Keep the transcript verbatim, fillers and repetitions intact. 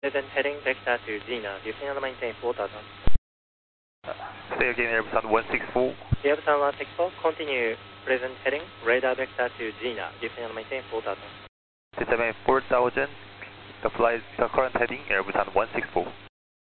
Present heading vector to Gina, descend and maintain four thousand. Say again, Airbus one six four. Airbus one six four, continue present heading, radar vector to Gina, descend and maintain four thousand. Descend four thousand, the flight, the current heading Airbus one six four.